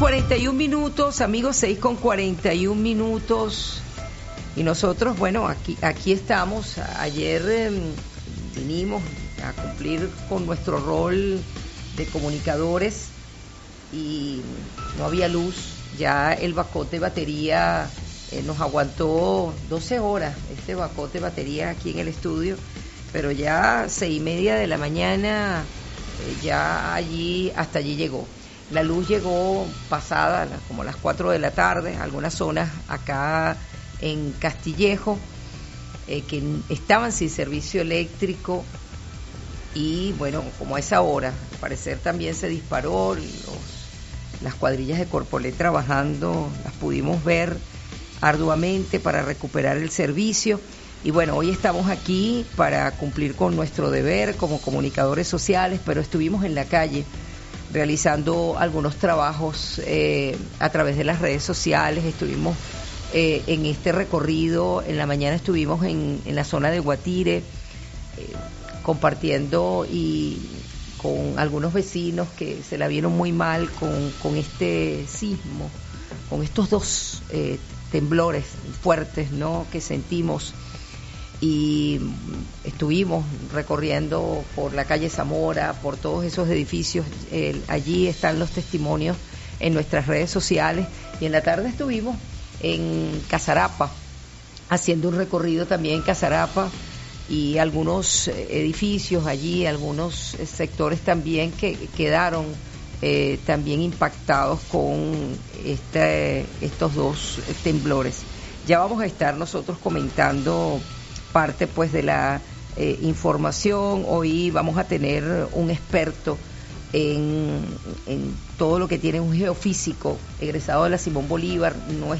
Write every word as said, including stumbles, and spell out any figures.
cuarenta y un minutos, amigos, seis con cuarenta y un minutos. Y nosotros, bueno, aquí, aquí estamos. Ayer eh, vinimos a cumplir con nuestro rol de comunicadores y no había luz. Ya el bacote batería eh, nos aguantó doce horas, este bacote batería aquí en el estudio, pero ya seis y media de la mañana, eh, ya allí, hasta allí llegó. La luz llegó pasada, como a las cuatro de la tarde, algunas zonas acá en Castillejo, eh, que estaban sin servicio eléctrico, y bueno, como a esa hora, al parecer también se disparó, los, las cuadrillas de Corpolet trabajando, las pudimos ver arduamente para recuperar el servicio. Y bueno, hoy estamos aquí para cumplir con nuestro deber como comunicadores sociales, pero estuvimos en la calle realizando algunos trabajos eh, a través de las redes sociales. Estuvimos eh, en este recorrido, en la mañana estuvimos en, en la zona de Guatire, eh, compartiendo y con algunos vecinos que se la vieron muy mal con, con este sismo, con estos dos eh, temblores fuertes, ¿no?, que sentimos. Y estuvimos recorriendo por la calle Zamora, por todos esos edificios. Eh, allí están los testimonios en nuestras redes sociales. Y en la tarde estuvimos en Casarapa, haciendo un recorrido también en Casarapa, y algunos edificios allí, algunos sectores también que quedaron eh, también impactados con este, estos dos temblores. Ya vamos a estar nosotros comentando parte pues de la eh, información. Hoy vamos a tener un experto en, en todo lo que tiene un geofísico egresado de la Simón Bolívar, no